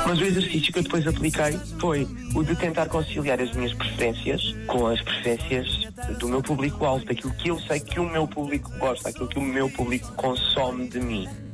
Mas o exercício que eu depois apliquei foi o de tentar conciliar as minhas preferências com as preferências do meu público-alvo, daquilo que eu sei que o meu público gosta, daquilo que o meu público consome de mim.